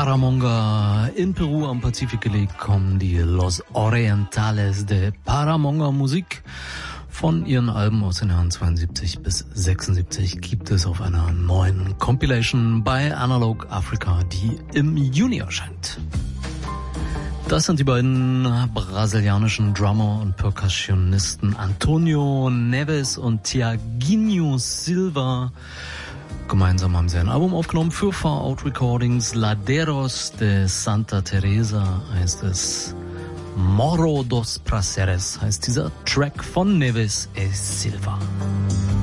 Paramonga. In Peru am Pazifik gelegt kommen die Los Orientales de Paramonga Musik. Von ihren Alben aus den Jahren 72 bis 76 gibt es auf einer neuen Compilation bei Analog Africa, die im Juni erscheint. Das sind die beiden brasilianischen Drummer und Percussionisten Antonio Neves und Tiaguinho Silva. Gemeinsam haben sie ein Album aufgenommen für Far Out Recordings. Laderos de Santa Teresa heißt es. Morro dos Prazeres heißt dieser Track von Neves e Silva.